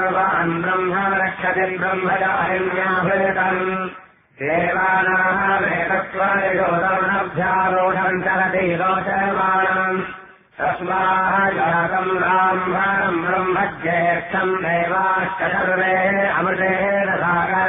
ब्रह्म रक्षति ब्रह्मजाहिन्याभृतम् देवानामेतत्त्वयोगमनभ्यारूढम् चलति लोचमानम् तस्माः जातम् राम्भरम् ब्रह्म ज्येष्ठम् देवाश्च सर्वे अमृतेन सागर